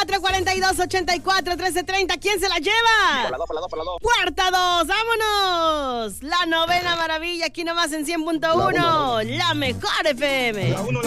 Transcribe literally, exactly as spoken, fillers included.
cuatro, cuarenta y dos, ochenta y cuatro, trece, treinta. ¿Quién se la lleva? Por la dos, por la dos, por la dos. Puerta dos, vámonos. La novena maravilla aquí nomás en cien punto uno. La mejor F M. La uno,